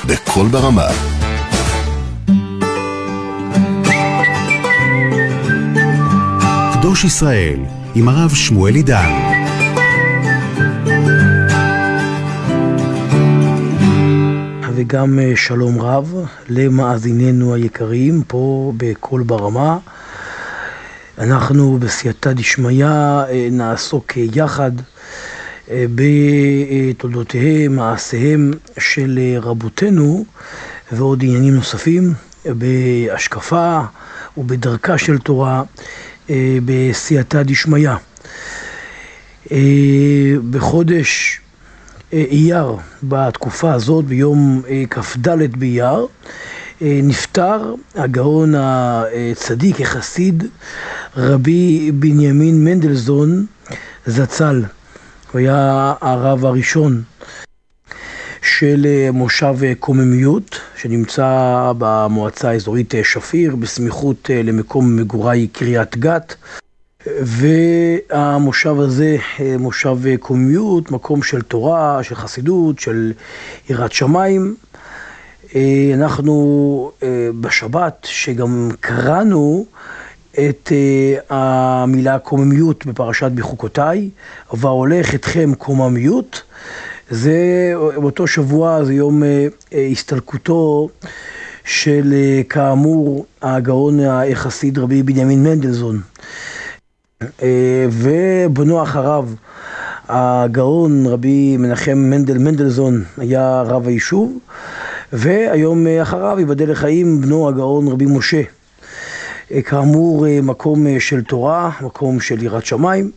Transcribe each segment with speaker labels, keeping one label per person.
Speaker 1: בכל ברמה. קדוש ישראל עם הרב שמואל עידן.
Speaker 2: וגם שלום רב למאזיננו היקרים פה בכל ברמה. אנחנו בסייעתא דשמיא נעסוק יחד בתולדותיהם, מעשיהם של רבותינו ועוד עניינים נוספים בהשקפה ובדרכה של תורה בסייעתא דשמיא. בחודש אייר, בתקופה הזאת, ביום כ"ד באייר, נפטר הגאון הצדיק, החסיד, רבי בנימין מנדלזון זצ"ל. הוא היה הרב הראשון של מושב קוממיות, שנמצא במועצה האזורית שפיר, בסמיכות למקום מגורי קריית גת. והמושב הזה, מושב קוממיות, מקום של תורה, של חסידות, של יראת שמיים. אנחנו בשבת, שגם קראנו את המילה קוממיות בפרשת בחוקותיי, והולך אתכם קוממיות, זה באותו שבוע, זה יום הסתלקותו של כאמור הגאון החסיד רבי בנימין מנדלזון. ובנו אחריו הגאון רבי מנחם מנדלזון היה רב היישוב, והיום אחריו ייבדל לחיים בנו הגאון רבי משה. כאמור מקום של תורה, מקום של יראת שמיים,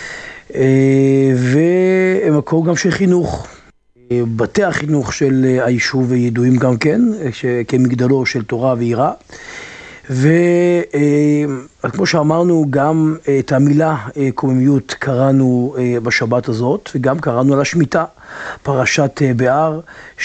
Speaker 2: ומקום גם של חינוך. בתי החינוך של היישוב ידועים גם כן כמגדלו של תורה ויראה. וכמו שאמרנו, גם את המילה קוממיות קראנו בשבת הזאת, וגם קראנו על השמיטה, פרשת בהר,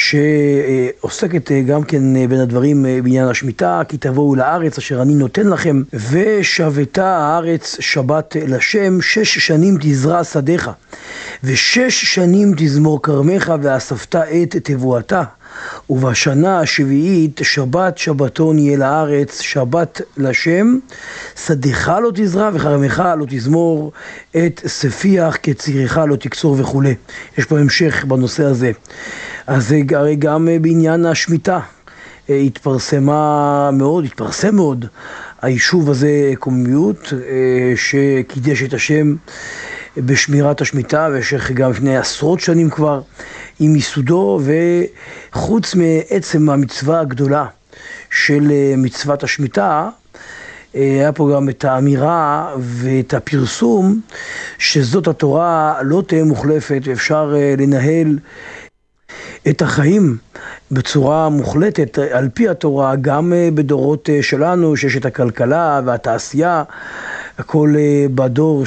Speaker 2: שעוסקת גם כן בין הדברים בעניין השמיטה. כי תבואו לארץ אשר אני נותן לכם, ושבתה הארץ שבת לשם, 6 שנים תזרע שדיך, ו6 שנים תזמור כרמך, ואספת את תבואתה. ובשנה השביעית שבת שבתון יהיה לארץ, שבת לשם, שדיך לא תזרע וכרמך לא תזמור, את ספיח כצירך לא תקצור וכו'. יש פה המשך בנושא הזה. אז גם בעניין השמיטה התפרסם מאוד היישוב הזה קוממיות, שקידש את השם בשמירת השמיטה, ויש גם לפני עשרות שנים כבר עם ייסודו. וחוץ מעצם המצווה הגדולה של מצוות השמיטה, היה פה גם את האמירה ואת הפרסום שזאת התורה לא תהיה מוחלפת, ואפשר לנהל את החיים בצורה מוחלטת על פי התורה, גם בדורות שלנו, שיש את הכלכלה והתעשייה, הכל בדור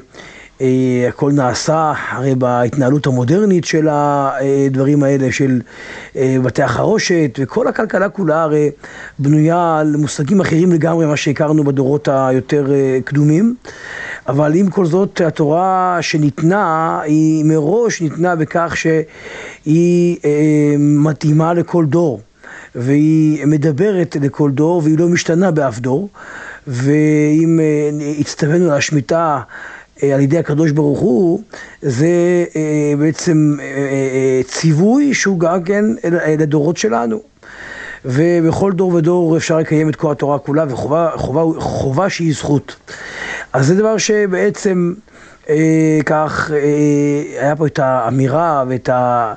Speaker 2: הכל נעשה הרי בהתנהלות המודרנית של הדברים האלה, של בתי החרושת, וכל הכלכלה כולה הרי בנויה על מושגים אחרים לגמרי מה שהכרנו בדורות היותר קדומים. אבל עם כל זאת, התורה שניתנה היא מראש ניתנה בכך שהיא מתאימה לכל דור, והיא מדברת לכל דור, והיא לא משתנה באף דור. ואם הצטווינו להשמיטה על ידי הקדוש ברוך הוא, זה בעצם ציווי שהוא גם כן לדורות שלנו. ובכל דור ודור אפשר לקיים את כל התורה כולה, וחובה שהיא זכות. אז זה דבר שבעצם כך היה פה את האמירה ואת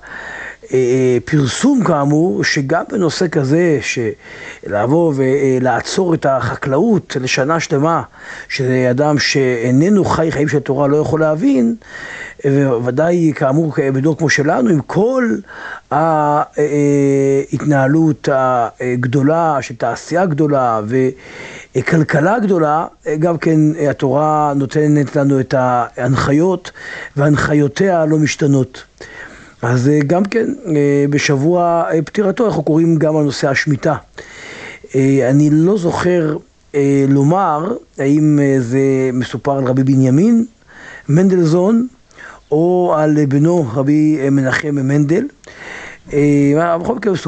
Speaker 2: הפרסום כאמור, שגם בנושא כזה שלעבור ולעצור את החקלאות לשנה שלמה, שזה אדם שאיננו חי חיים של תורה לא יכול להבין, וודאי כאמור בדור כמו שלנו, עם כל ההתנהלות הגדולה של תעשייה גדולה וכלכלה גדולה, גם כן התורה נותנת לנו את ההנחיות, והנחיותיה לא משתנות. אז גם כן בשבוע פטירתו אנחנו קוראים גם על נושא השמיטה. אני לא זוכר לומר האם זה מסופר על רבי בנימין מנדלזון או על בנו רבי מנחם מנדל. בכל מקרה